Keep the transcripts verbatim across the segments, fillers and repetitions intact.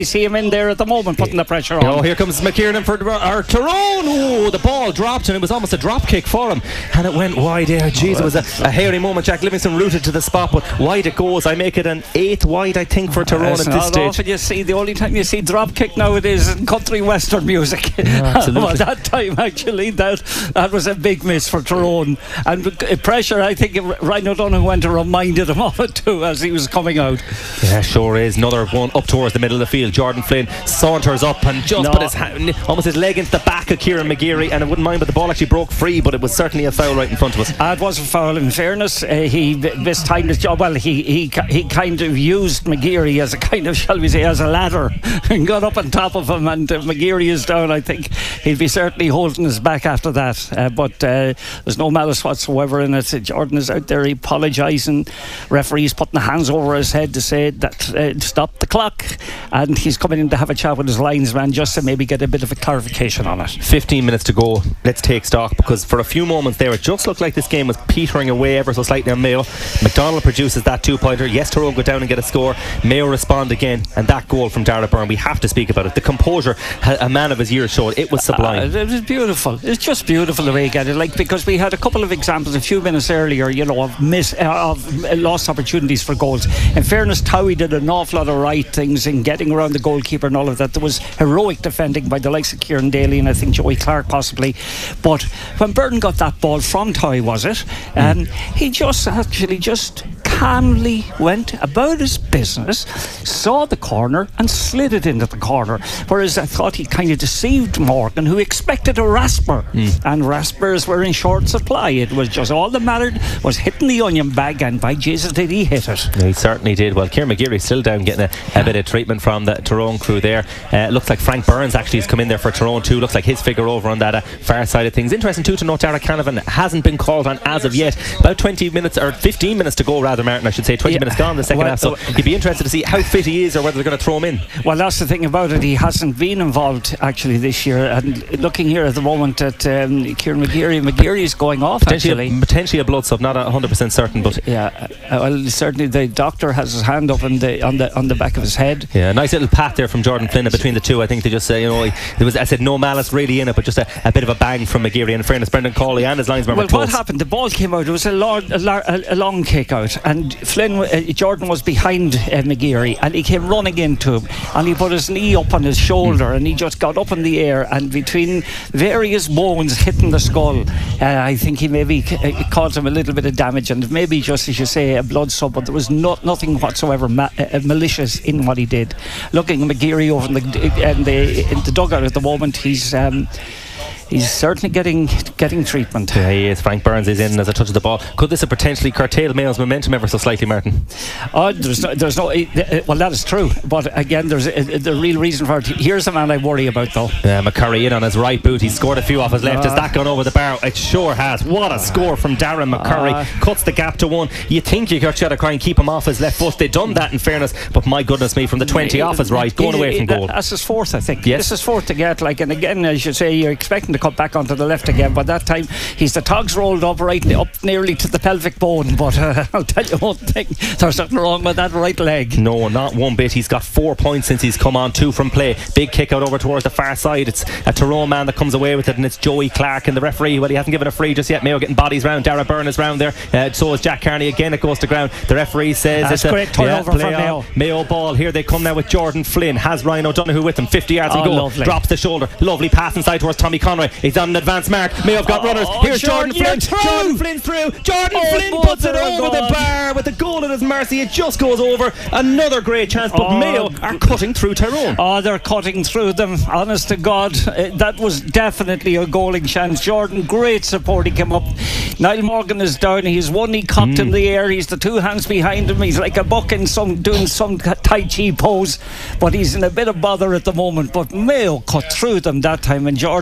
You see him in there at the moment putting the pressure on. Oh, here comes McKiernan for our Tyrone. Oh, the ball dropped and it was almost a drop kick for him, and it went wide there. Jeez, it was a, a hairy moment. Jack Livingston rooted to the spot, but wide it goes. I make it an eighth wide, I think, for Tyrone uh, at this stage. Often you see, the only time you see drop kick nowadays is in country western music. Yeah, absolutely. Well, that time actually that that was a big miss for Tyrone, and uh, pressure. I think Ryan O'Donoghue went and reminded him of it too as he was coming out. Yeah, sure is. Another one up towards the middle of the field. Jordan Flynn saunters up and just no. put his hand, almost his leg into the back of Kieran McGeary, and I wouldn't mind, but the ball actually broke free, but it was certainly a foul right in front of us. Uh, it was a foul. In fairness, uh, he mistimed his job. Well, he, he he kind of used McGeary as a kind of, shall we say, as a ladder, and got up on top of him, and uh, McGeary is down. I think he'll be certainly holding his back after that, uh, but uh, there's no malice whatsoever in it. Jordan is out there apologising. Referee's putting the hands over his head to say that uh, stop the clock, and he's coming in to have a chat with his linesman just to maybe get a bit of a clarification on it. fifteen minutes to go. Let's take stock, because for a few moments there it just looked like this game was petering away ever so slightly on Mayo. McDonald produces that two pointer. Yes, Tyrone go down and get a score. Mayo respond again, and that goal from Darragh Byrne, we have to speak about it. The composure a man of his years showed. It was sublime. Uh, it was beautiful. It's just beautiful the way he got it. Like, because we had a couple of examples a few minutes earlier, you know, of miss uh, of lost opportunities for goals. In fairness, Towie did an awful lot of right things in getting around the goalkeeper and all of that. There was heroic defending by the likes of Kieran Daly and I think Joey Clark possibly. But when Burton got that ball from Towie, was it? Um, he just actually just calmly went about his business, saw the corner and slid it into the corner. Whereas I thought he kind of deceived Morgan, who expected a rasper, mm. and raspers were in short supply. It was just all that mattered was hitting the onion bag, and by Jesus did he hit it. Yeah, he certainly did. Well, Kieran McGeary still down, getting a, a bit of treatment from the Tyrone crew there. Uh, looks like Frank Burns actually has come in there for Tyrone too. Looks like his figure over on that uh, far side of things. Interesting too to note Darragh Canavan hasn't been called on as of yet. About twenty minutes or fifteen minutes to go rather, Martin, I should say. twenty yeah. minutes gone in the second well, half, so you'd be interested to see how fit he is or whether they're going to throw him in. Well, that's the thing about it. He hasn't been involved actually this year, and looking here at the moment at um, Kieran McGeary, McGeary is going off potentially actually. A, potentially a blood sub, not one hundred percent certain, but yeah, uh, well, certainly the doctor has his hand up on the on the on the back of his head. Yeah, nice little pat there from Jordan Flynn between the two. I think they just say, you know, there was, I said, no malice really in it, but just a, a bit of a bang from McGeary. And in fairness, Brendan Cawley and his linesman well, were what happened? The ball came out. It was a long, a, a, a long kick out, and Flynn, uh, Jordan was behind uh, McGeary, and he came running into him, and he put his knee up on his shoulder, mm. and he just got up in the air, and between various bones hitting the skull, uh, I think he maybe uh, caused him a little bit of damage, and maybe just, as you say, a blood sub, but there was not nothing whatsoever ma- uh, malicious in what he did. Looking at McGeary over in the, in the, in the dugout at the moment, he's um, he's certainly getting getting treatment. Yeah, he is. Frank Burns is in as a touch of the ball. Could this have potentially curtailed Mayo's momentum ever so slightly, Martin? Oh, there's no, there's no uh, well, that is true, but again, there's uh, the real reason for it. Here's the man I worry about, though. Yeah, McCurry in on his right boot. He's scored a few off his left. Uh, has that gone over the bar? It sure has. What a score from Darren McCurry. Uh, Cuts the gap to one. You think you got to try and keep him off his left foot. They've done that in fairness, but my goodness me, from the twenty off his right, going away from goal. That's his fourth, I think. Yes. This is fourth to get, like, and again, as you say, you're expecting to cut back onto the left again, but that time he's the togs rolled up right up nearly to the pelvic bone. But uh, I'll tell you one thing, there's something wrong with that right leg. No, not one bit. He's got four points since he's come on, two from play. Big kick out over towards the far side. It's a Tyrone man that comes away with it, and it's Joey Clark, and the referee, well, he hasn't given a free just yet. Mayo getting bodies round. Darragh Byrne is round there, uh, so is Jack Carney. Again it goes to ground. The referee says that's it's great a turnover yeah, for Mayo. Mayo ball. Here they come now with Jordan Flynn. Has Ryan O'Donoghue with him, fifty yards oh, and goal. Lovely. Drops the shoulder. Lovely pass inside towards Tommy Conroy. He's on an advance mark. Mayo have got oh, runners. Here's Jordan, Jordan Flynn. Jordan Flynn through. Jordan oh, Flynn puts it over the bar with the goal at his mercy. It just goes over. Another great chance, but oh, Mayo are cutting through Tyrone. Oh, they're cutting through them. Honest to God, uh, that was definitely a goaling chance. Jordan, great support. He came up. Niall Morgan is down. He's one knee cocked mm. in the air. He's the two hands behind him. He's like a buck in some doing some Tai Chi pose, but he's in a bit of bother at the moment. But Mayo cut through them that time, and Jordan just that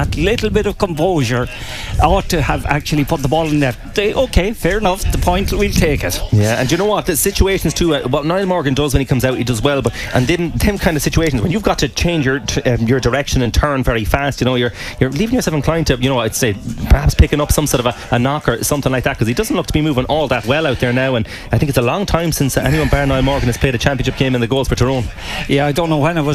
that little bit of composure, ought to have actually put the ball in there. They, okay, fair enough, the point, we'll take it. Yeah, and you know what, the situations too, uh, what Niall Morgan does when he comes out, he does well, but and them, them kind of situations when you've got to change your t- um, your direction and turn very fast, you know, you're you're leaving yourself inclined to, you know, I'd say perhaps picking up some sort of a, a knock or something like that, because he doesn't look to be moving all that well out there now, and I think it's a long time since anyone bar Niall Morgan has played a championship game in the goals for Tyrone. Yeah, I don't know when it was